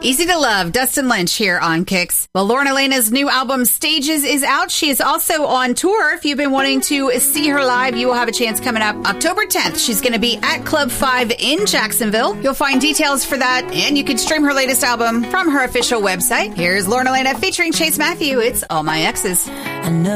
Easy to Love, Dustin Lynch here on Kicks. Well, Lauren Elena's new album, Stages, is out. She is also on tour. If you've been wanting to see her live, you will have a chance coming up October 10th. She's going to be at Club 5 in Jacksonville. You'll find details for that, and you can stream her latest album from her official website. Here's Lauren Elena featuring Chase Matthew. It's All My Exes. I know